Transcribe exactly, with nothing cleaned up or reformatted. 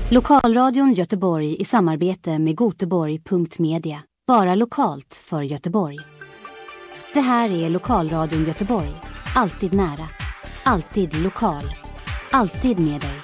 Lokalradion Göteborg i samarbete med Göteborg punkt media. Bara lokalt för Göteborg. Det här är Lokalradion Göteborg. Alltid nära. Alltid lokal. Alltid med dig.